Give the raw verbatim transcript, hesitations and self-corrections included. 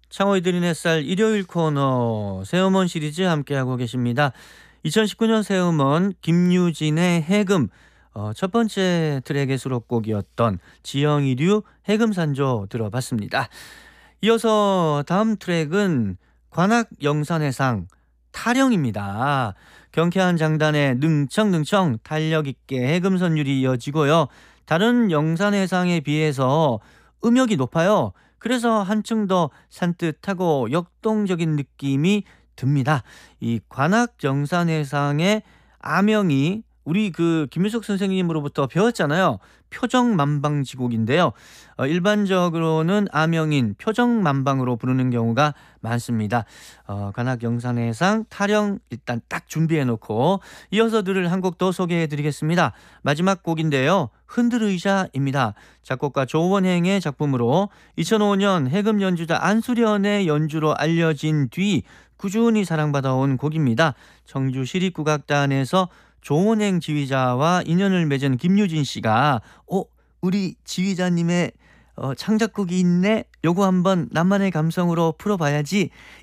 창호의 드린 햇살 일요일 코너 새음원 시리즈 함께하고 계십니다. 이천십구 년 새음원 김유진의 해금, 어, 첫 번째 트랙의 수록곡이었던 지영이류 해금산조 들어봤습니다. 이어서 다음 트랙은 관악 영산해상 타령입니다. 경쾌한 장단의 능청능청 탄력있게 해금선율이 이어지고요. 다른 영산해상에 비해서 음역이 높아요. 그래서 한층 더 산뜻하고 역동적인 느낌이 듭니다. 이 관악 영산해상의 아명이 우리 그 김유석 선생님으로부터 배웠잖아요. 표정만방지곡인데요. 어, 일반적으로는 아명인 표정만방으로 부르는 경우가 많습니다. 어, 관악 영산해상 타령 일단 딱 준비해 놓고 이어서 들을 한 곡 더 소개해 드리겠습니다. 마지막 곡인데요. 흔들의자입니다. 작곡가 조원행의 작품으로 이천오 년 해금 연주자 안수련의 연주로 알려진 뒤 꾸준히 사랑받아온 곡입니다. 청주 시립국악단에서 조원행 지휘자와 인연을 맺은 김유진 씨가 어 우리 지휘자님의 어, 창작곡이 있네. 요거 한번 나만의 감성으로 풀어봐야지.